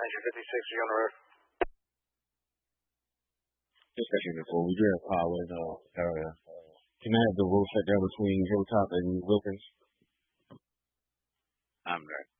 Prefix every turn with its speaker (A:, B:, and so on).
A: 56, you're on the road.
B: Just a unit 4. We do have power in the area. Can I have the road shut down between Hilltop and Wilkins?
C: I'm ready.